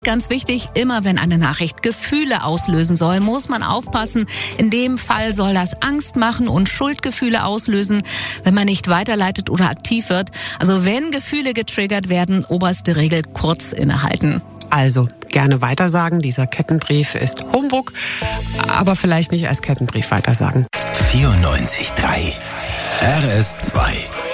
Ganz wichtig, immer wenn eine Nachricht Gefühle auslösen soll, muss man aufpassen. In dem Fall soll das Angst machen und Schuldgefühle auslösen, wenn man nicht weiterleitet oder aktiv wird. Also wenn Gefühle getriggert werden, oberste Regel: kurz innehalten. Also gerne weitersagen, dieser Kettenbrief ist Humbug, aber vielleicht nicht als Kettenbrief weitersagen. 94.3 RS2